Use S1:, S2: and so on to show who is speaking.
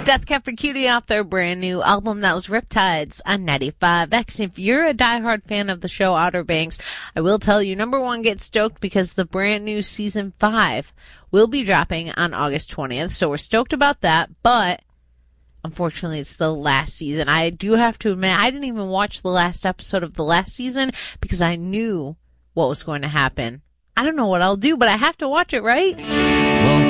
S1: Death Cab for Cutie off their brand new album. That was Riptides on 95X. If you're a diehard fan of the show Outer Banks, I will tell you, number one, get stoked because the brand new season 5 will be dropping on August 20th. So we're stoked about that, but unfortunately it's the last season. I do have to admit, I didn't even watch the last episode of the last season because I knew what was going to happen. I don't know what I'll do, but I have to watch it, right?
S2: Well,